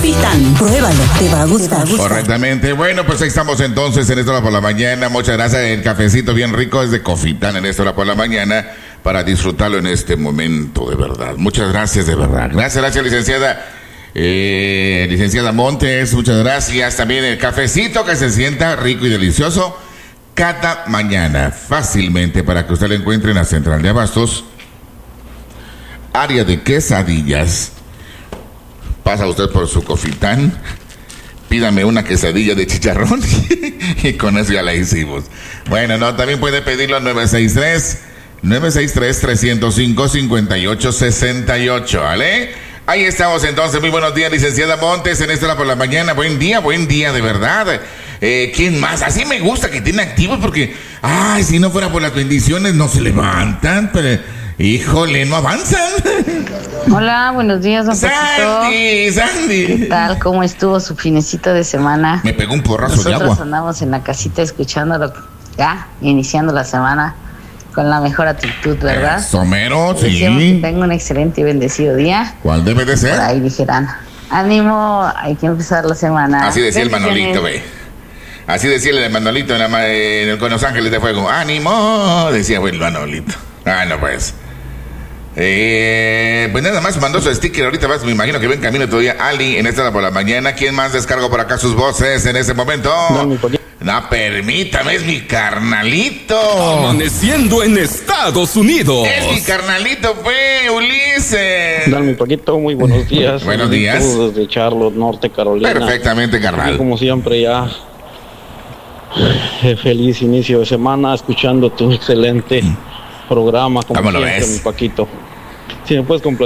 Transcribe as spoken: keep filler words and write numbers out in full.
Cofitán, pruébalo, te va a gustar. Correctamente. Bueno, pues ahí estamos entonces en esta hora por la mañana. Muchas gracias. El cafecito bien rico es de Cofitán en esta hora por la mañana para disfrutarlo en este momento, de verdad. Muchas gracias, de verdad. Gracias, gracias, licenciada. Eh, licenciada Montes, muchas gracias. También el cafecito que se sienta rico y delicioso cada mañana, fácilmente para que usted lo encuentre en la Central de Abastos, área de quesadillas. Pasa usted por su Cofitán, pídame una quesadilla de chicharrón y con eso ya la hicimos. Bueno, no, también puede pedirlo al nueve seis tres, nueve seis tres, tres cero cinco, cinco ocho seis ocho, ¿vale? Ahí estamos entonces. Muy buenos días, licenciada Montes, en esta hora por la mañana. Buen día, buen día, de verdad. Eh, ¿Quién más? Así me gusta que tiene activos porque, ay, si no fuera por las bendiciones no se levantan, pero, híjole, no avanzan. Hola, buenos días, don Sandy, Pachito. Sandy. ¿Qué tal? ¿Cómo estuvo su finecito de semana? Me pegó un porrazo Nosotros de agua. andamos en la casita escuchándolo, ya, iniciando la semana con la mejor actitud, ¿verdad? Somero, sí. Deseamos que tenga un excelente y bendecido día. ¿Cuál debe de ser? Por ahí dijeran, ánimo, hay que empezar la semana. Así decía el Bendiciones. Manolito, ve. Así decía el Manolito en, la, ma- en el, con Los Ángeles de Fuego. ¡Ánimo! Decía el Manolito. Ah, no, pues. Eh, pues nada más mandó su sticker. Ahorita más, me imagino que ven camino todavía Ali en esta hora por la mañana. ¿Quién más descargo por acá sus voces en este momento? No, mi pollito. No, permítame, es mi carnalito. Amaneciendo en Estados Unidos. Es mi carnalito, fue Ulises. Dale, mi poquito, muy buenos días. Buenos días. Saludos desde Charlotte, Norte Carolina. Perfectamente, Y carnal. como siempre, ya eh, feliz inicio de semana, escuchando tu excelente programa, como ¿Cómo lo siempre, ves? mi Paquito. Si me puedes complacer.